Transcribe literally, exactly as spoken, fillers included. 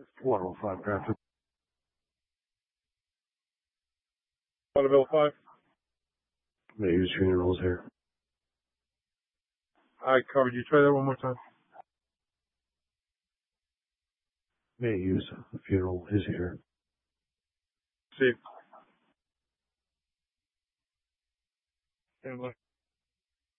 one oh five traffic. Bonneville five. May use funerals here. I covered you. Try that one more time. May use the funeral is here. See. Stand by.